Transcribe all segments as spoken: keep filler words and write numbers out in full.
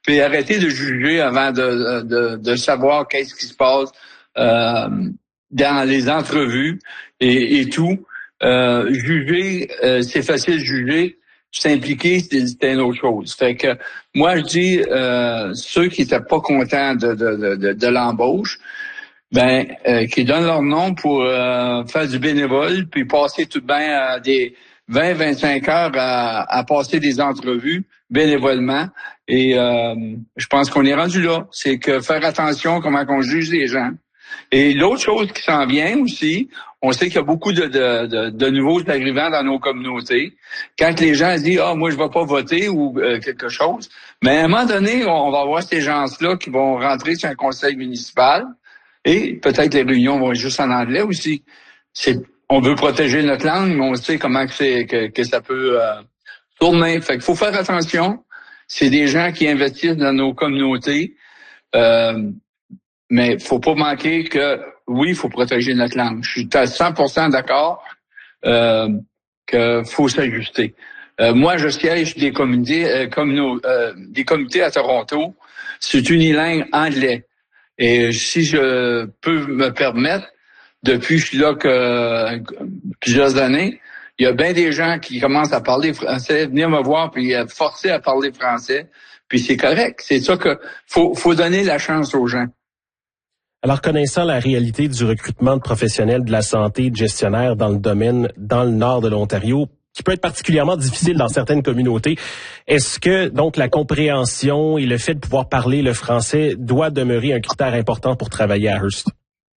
puis arrêter de juger avant de, de, de savoir qu'est-ce qui se passe euh, dans les entrevues et, et tout. Euh, juger, euh, c'est facile de juger. S'impliquer, c'est, c'est une autre chose. Fait que moi, je dis, euh, ceux qui étaient pas contents de, de, de, de l'embauche, ben, euh, qui donnent leur nom pour euh, faire du bénévole, puis passer tout de bien à des vingt à vingt-cinq heures à, à passer des entrevues bénévolement. Et euh, je pense qu'on est rendu là. C'est que faire attention comment on juge les gens. Et l'autre chose qui s'en vient aussi, on sait qu'il y a beaucoup de, de, de, de nouveaux arrivants dans nos communautés. Quand les gens disent « Ah, moi, je vais pas voter » ou euh, quelque chose, mais à un moment donné, on va avoir ces gens-là qui vont rentrer sur un conseil municipal et peut-être les réunions vont être juste en anglais aussi. C'est, on veut protéger notre langue, mais on sait comment que, c'est, que, que ça peut euh, tourner. Fait qu'il faut faire attention. C'est des gens qui investissent dans nos communautés. Euh, Mais faut pas manquer que, oui, il faut protéger notre langue. Je suis à cent pour cent d'accord euh, que faut s'ajuster. Euh, moi, je siège des communautés, euh, communaux, euh, des comités à Toronto. C'est unilingue anglais. Et si je peux me permettre, depuis que je suis là que euh, plusieurs années, il y a bien des gens qui commencent à parler français, venir me voir puis à forcer à parler français. Puis c'est correct. C'est ça que faut, faut donner la chance aux gens. Alors, connaissant la réalité du recrutement de professionnels de la santé, de gestionnaires dans le domaine, dans le nord de l'Ontario, qui peut être particulièrement difficile dans certaines communautés, est-ce que, donc, la compréhension et le fait de pouvoir parler le français doit demeurer un critère important pour travailler à Hearst?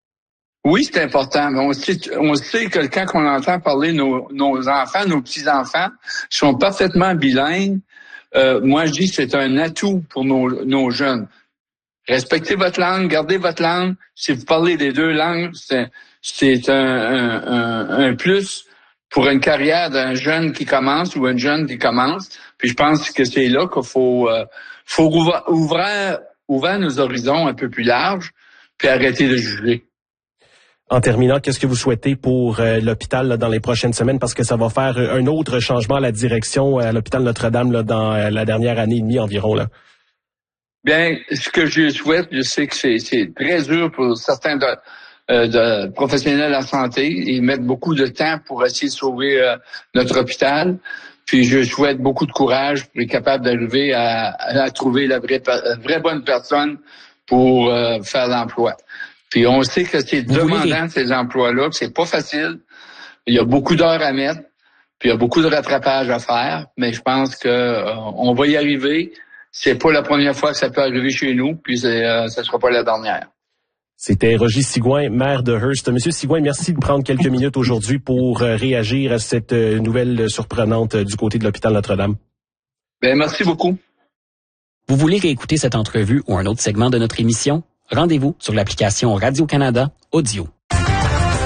Oui, c'est important. Mais on sait, on sait que quand on entend parler nos, nos enfants, nos petits-enfants, sont parfaitement bilingues. Euh, moi, je dis que c'est un atout pour nos, nos jeunes. Respectez votre langue, gardez votre langue. Si vous parlez les deux langues, c'est, c'est un, un, un plus pour une carrière d'un jeune qui commence ou une jeune qui commence. Puis je pense que c'est là qu'il faut, euh, faut ouvrir, ouvrir, ouvrir nos horizons un peu plus larges, puis arrêter de juger. En terminant, qu'est-ce que vous souhaitez pour euh, l'hôpital là, dans les prochaines semaines? Parce que ça va faire un autre changement à la direction à l'hôpital Notre-Dame là, dans euh, la dernière année et demie environ, là. Bien, ce que je souhaite, je sais que c'est, c'est très dur pour certains de, euh, de professionnels de la santé. Ils mettent beaucoup de temps pour essayer de sauver euh, notre hôpital. Puis je souhaite beaucoup de courage pour être capable d'arriver à, à trouver la vraie, la vraie bonne personne pour euh, faire l'emploi. Puis on sait que c'est Vous demandant voulez... ces emplois-là, que c'est pas facile. Il y a beaucoup d'heures à mettre, puis il y a beaucoup de rattrapage à faire. Mais je pense que euh, on va y arriver. C'est pas la première fois que ça peut arriver chez nous, puis c'est, euh, ça sera pas la dernière. C'était Roger Sigouin, maire de Hearst. Monsieur Sigouin, merci de prendre quelques minutes aujourd'hui pour euh, réagir à cette euh, nouvelle surprenante euh, du côté de l'hôpital Notre-Dame. Ben merci beaucoup. Vous voulez réécouter cette entrevue ou un autre segment de notre émission? Rendez-vous sur l'application Radio-Canada Audio.